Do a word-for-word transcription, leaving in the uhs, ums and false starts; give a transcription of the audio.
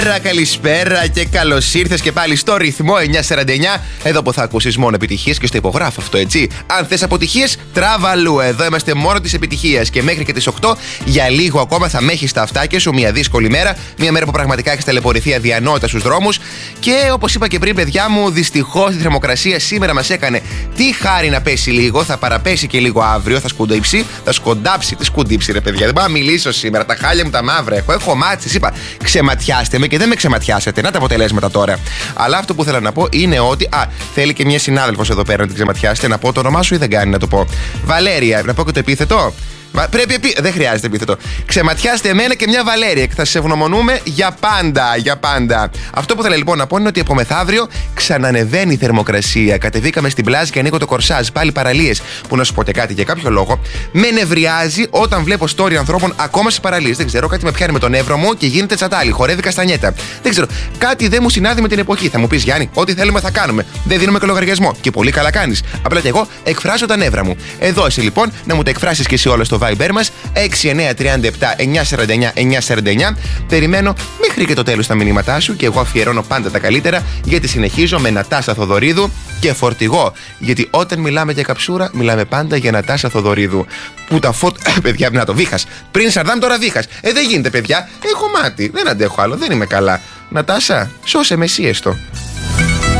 Καλησπέρα και καλώς ήρθες και πάλι στο ρυθμό εννιακόσια σαράντα εννιά. Εδώ που θα ακούσεις μόνο επιτυχίες και στο υπογράφω αυτό, έτσι. Αν θες αποτυχίες, τράβα αλλού. Εδώ είμαστε μόνο της επιτυχίας. Και μέχρι και τις οκτώ για λίγο ακόμα θα με έχεις στα αυτάκια σου. Μια δύσκολη μέρα. Μια μέρα που πραγματικά έχεις ταλαιπωρηθεί αδιανόητα στους δρόμους. Και όπως είπα και πριν, παιδιά μου, δυστυχώς η θερμοκρασία σήμερα μας έκανε τι χάρη να πέσει λίγο. Θα παραπέσει και λίγο αύριο. Θα σκουντίψει. Θα σκοντάψει. Τι σκουντίψει, ρε παιδιά. Δεν πάω να μιλήσω σήμερα. Τα χάλια μου τα μαύρα έχω. Έχω μάτσεις. Είπα, ξεματιάστε με και δεν με ξεματιάσετε. Να τα αποτελέσματα τώρα. Αλλά αυτό που θέλω να πω είναι ότι. Α, θέλει και μια συνάδελφος εδώ πέρα να την ξεματιάσετε. Να πω το όνομά σου ή δεν κάνει να το πω. Βαλέρια, να πω και το επίθετο. Πρέπει επί... Δεν χρειάζεται επίθετο. Ξεματιάστε εμένα και μια Βαλέρια και θα σε ευγνωμονούμε για πάντα. Για πάντα. Αυτό που θέλω λοιπόν να πω είναι ότι από μεθαύριο ξανανεβαίνει η θερμοκρασία. Κατεβήκαμε στην πλάζ και ανοίγω το κορσάζ. Πάλι παραλίες. Που να σου πω και κάτι για κάποιο λόγο. Με νευριάζει όταν βλέπω story ανθρώπων ακόμα σε παραλίες. Δεν ξέρω, κάτι με πιάνει με τον νεύρο μου και γίνεται τσατάλι. Χορεύει καστανιέτα. Δεν ξέρω. Κάτι δεν μου συνάδει με την εποχή. Θα μου πει Γιάννη, ό,τι θέλουμε θα κάνουμε. Δεν δίνουμε και λογαριασμό. Και πολύ καλά κάνει. Απλά και εγώ εκφράζω τα νεύρα μου. Εδώ είσαι λοιπόν να μου τα εκφράσει και εσύ όλα στο Viber μας έξι εννιά τρία επτά εννιά σαράντα εννιά εννιά σαράντα εννιά. Περιμένω μέχρι και το τέλος τα μηνύματά σου και εγώ αφιερώνω πάντα τα καλύτερα, γιατί συνεχίζω με Νατάσα Θοδωρίδου και φορτηγό. Γιατί όταν μιλάμε για καψούρα, μιλάμε πάντα για Νατάσα Θοδωρίδου. Που τα φωτ... παιδιά, να το Βίχας. Πριν Σαρδάμ, τώρα Βίχας. Ε, δεν γίνεται, παιδιά. Έχω μάτι. Δεν αντέχω άλλο. Δεν είμαι καλά. Νατάσα, σώσε με εσύ έστω.